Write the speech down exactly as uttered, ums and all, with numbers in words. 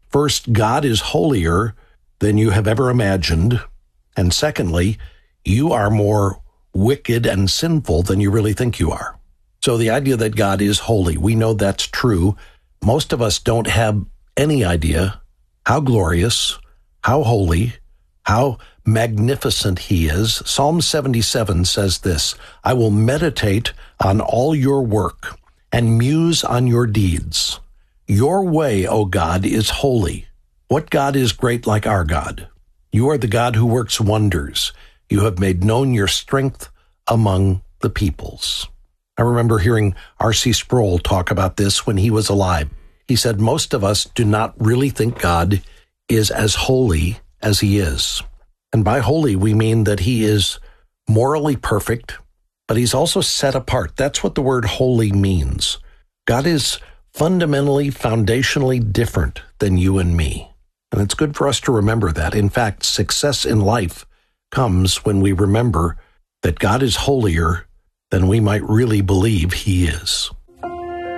First, God is holier than you have ever imagined. And secondly, you are more wicked and sinful than you really think you are. So the idea that God is holy, we know that's true. Most of us don't have any idea how glorious, how holy, how magnificent he is. Psalm seventy-seven says this, I will meditate on all your work and muse on your deeds. Your way, O God, is holy. What God is great like our God? You are the God who works wonders. You have made known your strength among the peoples. I remember hearing R C Sproul talk about this when he was alive. He said most of us do not really think God is as holy as he is. And by holy, we mean that he is morally perfect, but he's also set apart. That's what the word holy means. God is fundamentally, foundationally different than you and me. And it's good for us to remember that. In fact, success in life comes when we remember that God is holier than we might really believe he is.